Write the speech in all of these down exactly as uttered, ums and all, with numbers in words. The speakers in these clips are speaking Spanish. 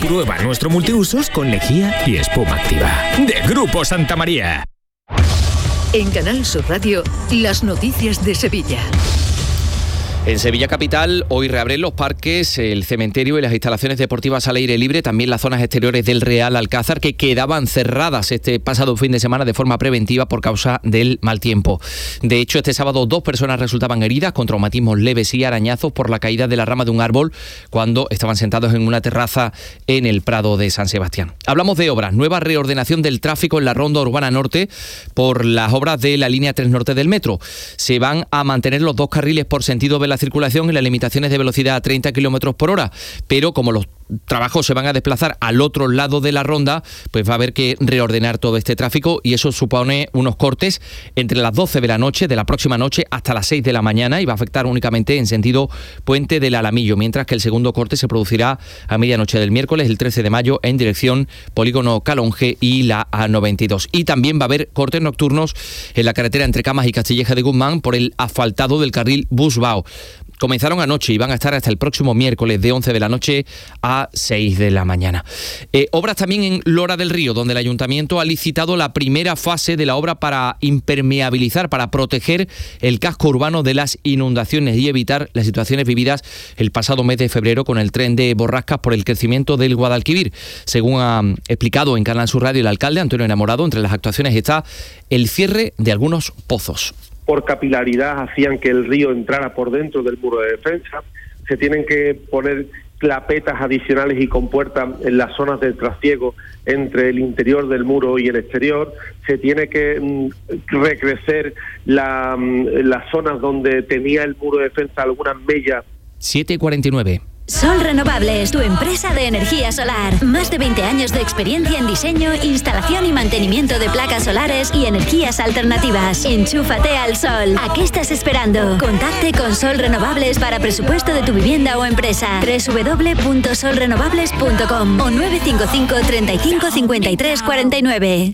Prueba nuestro multiusos con lejía y espuma activa. De Grupo Santa María. En Canal Sur Radio, las noticias de Sevilla. En Sevilla capital, hoy reabren los parques, el cementerio y las instalaciones deportivas al aire libre, también las zonas exteriores del Real Alcázar, que quedaban cerradas este pasado fin de semana de forma preventiva por causa del mal tiempo. De hecho, este sábado dos personas resultaban heridas con traumatismos leves y arañazos por la caída de la rama de un árbol cuando estaban sentados en una terraza en el Prado de San Sebastián. Hablamos de obras, nueva reordenación del tráfico en la Ronda Urbana Norte por las obras de la línea tres Norte del metro. Se van a mantener los dos carriles por sentido de la circulación y las limitaciones de velocidad a treinta kilómetros por hora, pero como los trabajos se van a desplazar al otro lado de la ronda, pues va a haber que reordenar todo este tráfico y eso supone unos cortes entre las doce de la noche, de la próxima noche, hasta las seis de la mañana y va a afectar únicamente en sentido Puente del Alamillo, mientras que el segundo corte se producirá a medianoche del miércoles, el trece de mayo, en dirección Polígono Calonge y la A noventa y dos. Y también va a haber cortes nocturnos en la carretera entre Camas y Castilleja de Guzmán por el asfaltado del carril Busbao. Comenzaron anoche y van a estar hasta el próximo miércoles de once de la noche a seis de la mañana. Eh, obras también en Lora del Río, donde el ayuntamiento ha licitado la primera fase de la obra para impermeabilizar, para proteger el casco urbano de las inundaciones y evitar las situaciones vividas el pasado mes de febrero con el tren de borrascas por el crecimiento del Guadalquivir. Según ha explicado en Canal Sur Radio el alcalde Antonio Enamorado, entre las actuaciones está el cierre de algunos pozos. Por capilaridad hacían que el río entrara por dentro del muro de defensa. Se tienen que poner clapetas adicionales y compuertas en las zonas de trasiego entre el interior del muro y el exterior. Se tiene que mm, recrecer la, mm, las zonas donde tenía el muro de defensa algunas mellas. siete cuarenta y nueve. Sol Renovables, tu empresa de energía solar. Más de veinte años de experiencia en diseño, instalación y mantenimiento de placas solares y energías alternativas. Enchúfate al sol. ¿A qué estás esperando? Contacte con Sol Renovables para presupuesto de tu vivienda o empresa. doble u doble u doble u punto sol renovables punto com o nueve cinco cinco, treinta y cinco, cincuenta y tres, cuarenta y nueve.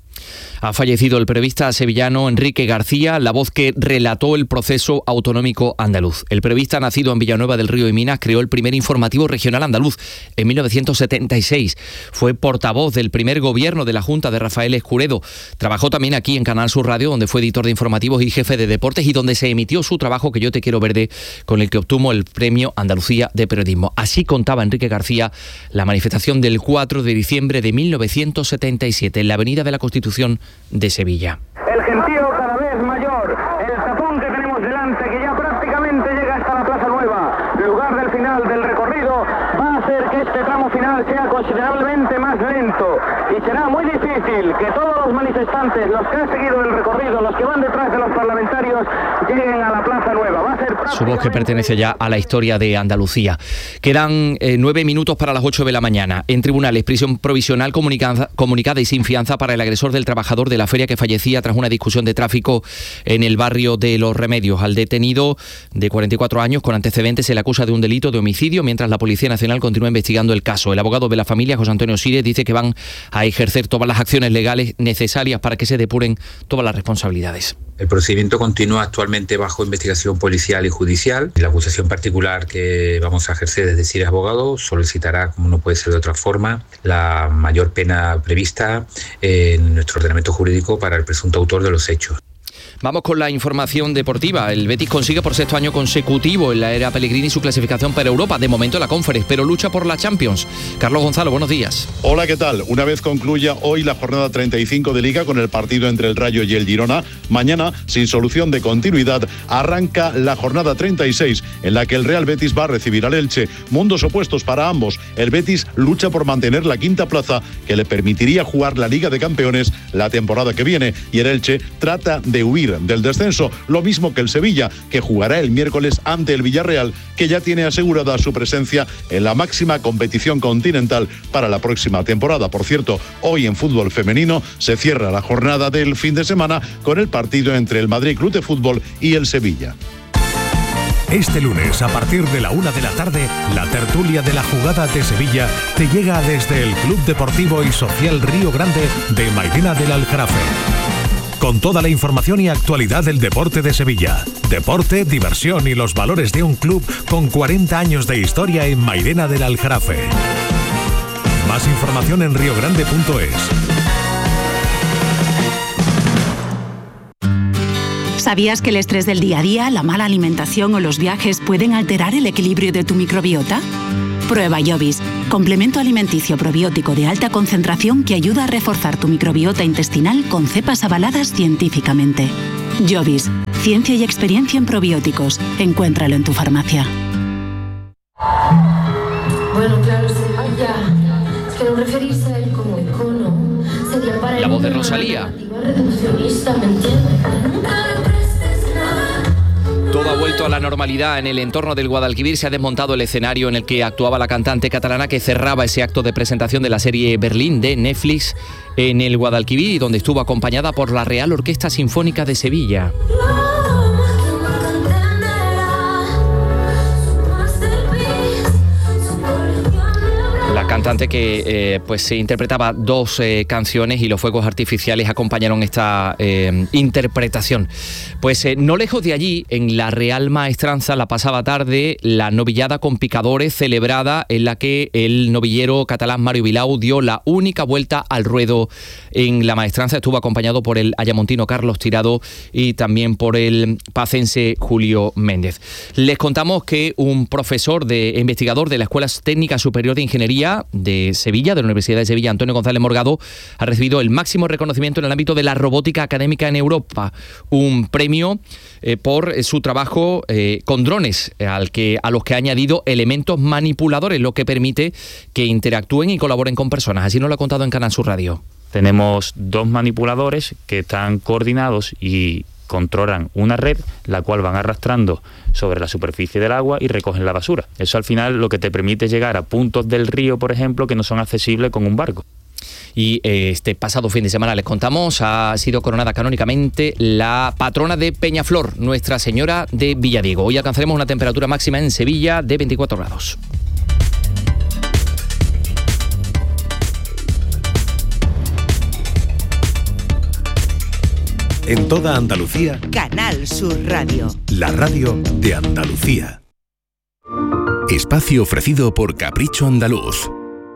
Ha fallecido el periodista sevillano Enrique García, la voz que relató el proceso autonómico andaluz. El periodista, nacido en Villanueva del Río y Minas, creó el primer informativo regional andaluz en mil novecientos setenta y seis. Fue portavoz del primer gobierno de la Junta de Rafael Escuredo. Trabajó también aquí en Canal Sur Radio, donde fue editor de informativos y jefe de deportes y donde se emitió su trabajo Que yo te quiero verde, con el que obtuvo el premio Andalucía de Periodismo. Así contaba Enrique García la manifestación del cuatro de diciembre de mil novecientos setenta y siete en la Avenida de la Constitución de Sevilla. El gentío cada vez mayor, el tapón que tenemos delante, que ya prácticamente llega hasta la Plaza Nueva, lugar del final del recorrido, va a hacer que este tramo final sea considerablemente más lento y será muy difícil que todos los manifestantes, los que han seguido el recorrido, los que van detrás de los parlamentarios, lleguen a la Plaza Nueva. Va a ser prácticamente... Su voz que pertenece ya a la historia de Andalucía. Quedan eh, nueve minutos para las ocho de la mañana. En tribunales, prisión provisional comunicada, comunicada y sin fianza para el agresor del trabajador de la feria que fallecía tras una discusión de tráfico en el barrio de Los Remedios. Al detenido de cuarenta y cuatro años con antecedentes se le acusa de un delito de homicidio, mientras la Policía Nacional continúa investigando el caso. El abogado de la familia, José Antonio Sires, dice que van a ejercer todas las acciones legales necesarias para que se depuren todas las responsabilidades. El procedimiento continúa actualmente bajo investigación policial y judicial. La acusación particular que vamos a ejercer desde Sires Abogado solicitará, como no puede ser de otra forma, la mayor pena prevista en nuestro ordenamiento jurídico para el presunto autor de los hechos. Vamos con la información deportiva. El Betis consigue por sexto año consecutivo en la era Pellegrini su clasificación para Europa, de momento la Conference, pero lucha por la Champions. Carlos Gonzalo, buenos días. Hola, ¿qué tal? Una vez concluya hoy la jornada treinta y cinco de Liga con el partido entre el Rayo y el Girona, mañana, sin solución de continuidad, arranca la jornada treinta y seis, en la que el Real Betis va a recibir al Elche. Mundos opuestos para ambos. El Betis lucha por mantener la quinta plaza que le permitiría jugar la Liga de Campeones la temporada que viene, y el Elche trata de huir del descenso, lo mismo que el Sevilla, que jugará el miércoles ante el Villarreal, que ya tiene asegurada su presencia en la máxima competición continental para la próxima temporada. Por cierto, hoy en fútbol femenino se cierra la jornada del fin de semana con el partido entre el Madrid Club de Fútbol y el Sevilla. Este lunes, a partir de la una de la tarde, la tertulia de la jugada de Sevilla te llega desde el Club Deportivo y Social Río Grande de Mairena del Aljarafe. Con toda la información y actualidad del deporte de Sevilla. Deporte, diversión y los valores de un club con cuarenta años de historia en Mairena del Aljarafe. Más información en riogrande punto es. ¿Sabías que el estrés del día a día, la mala alimentación o los viajes pueden alterar el equilibrio de tu microbiota? Prueba Jovis, complemento alimenticio probiótico de alta concentración que ayuda a reforzar tu microbiota intestinal con cepas avaladas científicamente. Jovis, ciencia y experiencia en probióticos. Encuéntralo en tu farmacia. Bueno, claro, ya. Es que no referirse a él como icono sería para la voz de Rosalía. Reduccionista, ¿me entiendes? Todo ha vuelto a la normalidad en el entorno del Guadalquivir. Se ha desmontado el escenario en el que actuaba la cantante catalana que cerraba ese acto de presentación de la serie Berlín de Netflix en el Guadalquivir, y donde estuvo acompañada por la Real Orquesta Sinfónica de Sevilla. La cantante que eh, pues se interpretaba dos eh, canciones y los fuegos artificiales acompañaron esta eh, interpretación. Pues eh, no lejos de allí, en la Real Maestranza, la pasada tarde, la novillada con picadores celebrada, en la que el novillero catalán Mario Vilau dio la única vuelta al ruedo en la Maestranza. Estuvo acompañado por el ayamontino Carlos Tirado y también por el pacense Julio Méndez. Les contamos que un profesor de investigador de la Escuela Técnica Superior de Ingeniería de Sevilla, de la Universidad de Sevilla, Antonio González Morgado, ha recibido el máximo reconocimiento en el ámbito de la robótica académica en Europa, un premio eh, por su trabajo eh, con drones, al que, a los que ha añadido elementos manipuladores, lo que permite que interactúen y colaboren con personas. Así nos lo ha contado en Canal Sur Radio. Tenemos dos manipuladores que están coordinados y controlan una red, la cual van arrastrando sobre la superficie del agua y recogen la basura. Eso al final lo que te permite llegar a puntos del río, por ejemplo, que no son accesibles con un barco. Y eh, este pasado fin de semana, les contamos, ha sido coronada canónicamente la patrona de Peñaflor, Nuestra Señora de Villadiego. Hoy alcanzaremos una temperatura máxima en Sevilla de veinticuatro grados. En toda Andalucía, Canal Sur Radio. La radio de Andalucía. Espacio ofrecido por Capricho Andaluz.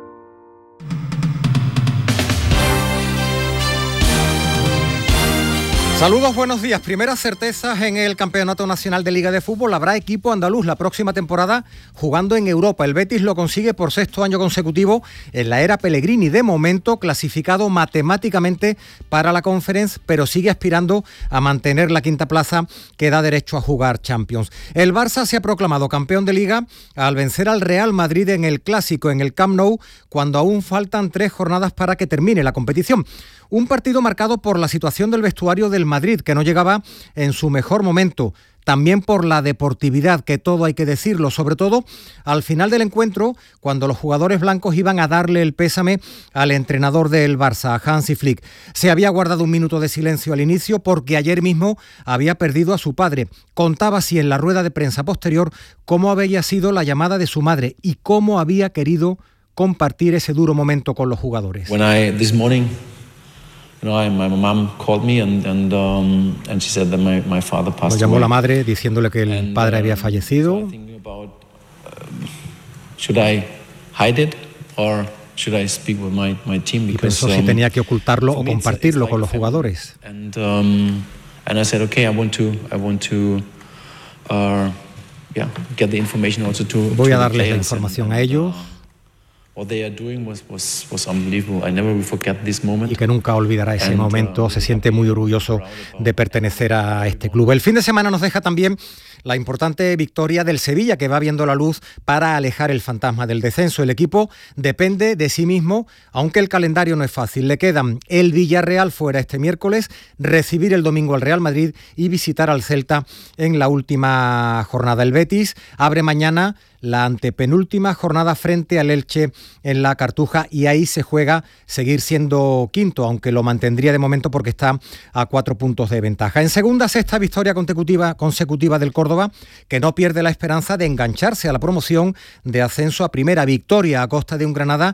Saludos, buenos días. Primeras certezas en el Campeonato Nacional de Liga de Fútbol. Habrá equipo andaluz la próxima temporada jugando en Europa. El Betis lo consigue por sexto año consecutivo en la era Pellegrini. De momento clasificado matemáticamente para la Conference, pero sigue aspirando a mantener la quinta plaza que da derecho a jugar Champions. El Barça se ha proclamado campeón de Liga al vencer al Real Madrid en el Clásico, en el Camp Nou, cuando aún faltan tres jornadas para que termine la competición. Un partido marcado por la situación del vestuario del Madrid, que no llegaba en su mejor momento. También por la deportividad, que todo hay que decirlo, sobre todo al final del encuentro, cuando los jugadores blancos iban a darle el pésame al entrenador del Barça, a Hansi Flick. Se había guardado un minuto de silencio al inicio porque ayer mismo había perdido a su padre. Contaba así en la rueda de prensa posterior cómo había sido la llamada de su madre y cómo había querido compartir ese duro momento con los jugadores. When I, this morning... You know, my mom called me and and um, and she said that my my father passed away. Lo llamó la madre diciéndole que el padre había fallecido. Should I hide it or should I speak with my my team? Y pensó si tenía que ocultarlo o compartirlo con los jugadores. And um, and I said, okay, I want to I want to uh, yeah, get the information also to. Voy a darles la información a ellos. What they are doing was, was, was unbelievable. I never will forget this moment. Y que nunca olvidará ese And, momento. uh, Se siente muy orgulloso de pertenecer a este club. El fin de semana nos deja también la importante victoria del Sevilla, que va viendo la luz para alejar el fantasma del descenso. El equipo depende de sí mismo, aunque el calendario no es fácil. Le quedan el Villarreal fuera este miércoles, recibir el domingo al Real Madrid y visitar al Celta en la última jornada. El Betis abre mañana la antepenúltima jornada frente al Elche en la Cartuja y ahí se juega seguir siendo quinto, aunque lo mantendría de momento porque está a cuatro puntos de ventaja. En segunda, sexta victoria consecutiva, consecutiva del Córdoba, que no pierde la esperanza de engancharse a la promoción de ascenso a primera. Victoria a costa de un Granada que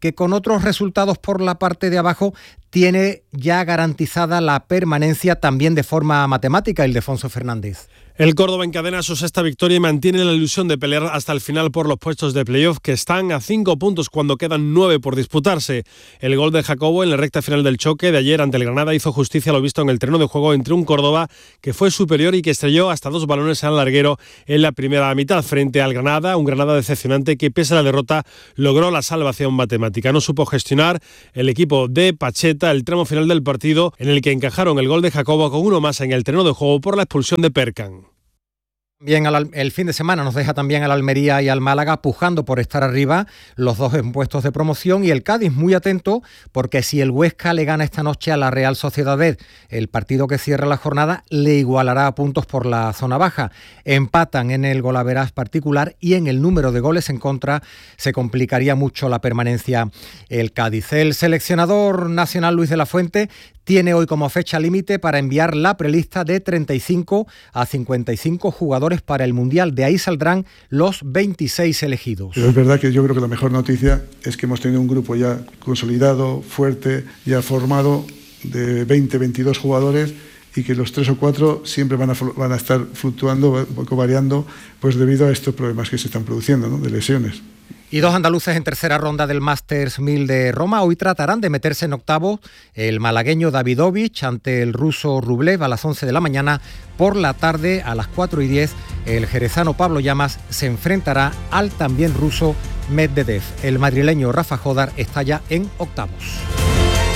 que con otros resultados por la parte de abajo tiene ya garantizada la permanencia también de forma matemática, Ildefonso Fernández. El Córdoba encadena su sexta victoria y mantiene la ilusión de pelear hasta el final por los puestos de playoff, que están a cinco puntos cuando quedan nueve por disputarse. El gol de Jacobo en la recta final del choque de ayer ante el Granada hizo justicia a lo visto en el terreno de juego entre un Córdoba que fue superior y que estrelló hasta dos balones al larguero en la primera mitad frente al Granada, un Granada decepcionante que pese a la derrota logró la salvación matemática. No supo gestionar el equipo de Pacheta el tramo final del partido, en el que encajaron el gol de Jacobo con uno más en el terreno de juego por la expulsión de Perkan. Bien, el fin de semana nos deja también al Almería y al Málaga pujando por estar arriba, los dos en puestos de promoción, y el Cádiz muy atento porque si el Huesca le gana esta noche a la Real Sociedad B, el partido que cierra la jornada, le igualará a puntos por la zona baja. Empatan en el golaveraz particular y en el número de goles en contra se complicaría mucho la permanencia el Cádiz. El seleccionador nacional Luis de la Fuente tiene hoy como fecha límite para enviar la prelista de treinta y cinco a cincuenta y cinco jugadores para el Mundial. De ahí saldrán los veintiséis elegidos. Pero es verdad que yo creo que la mejor noticia es que hemos tenido un grupo ya consolidado, fuerte, ya formado, de veinte, veintidós jugadores, y que los tres o cuatro siempre van a, van a estar fluctuando, un poco variando, pues debido a estos problemas que se están produciendo, ¿no?, de lesiones. Y dos andaluces en tercera ronda del Masters mil de Roma. Hoy tratarán de meterse en octavos el malagueño Davidovich ante el ruso Rublev a las once de la mañana. Por la tarde, a las cuatro y diez, el jerezano Pablo Llamas se enfrentará al también ruso Medvedev. El madrileño Rafa Jodar está ya en octavos.